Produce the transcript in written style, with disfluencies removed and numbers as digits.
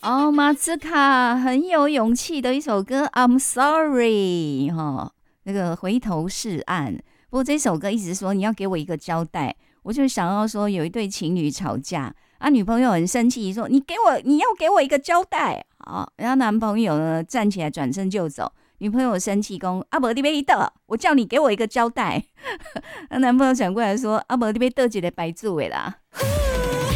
哦，马兹卡很有勇气的一首歌，I'm Sorry 哈，那个回头是岸。不过这首歌一直说你要给我一个交代，我就想要说有一对情侣吵架，啊，女朋友很生气，说你要给我一个交代啊，然后男朋友呢站起来转身就走，女朋友生气说啊，没你别倒，我叫你给我一个交代，那男朋友转过来说啊，没你别倒一个白主的啦。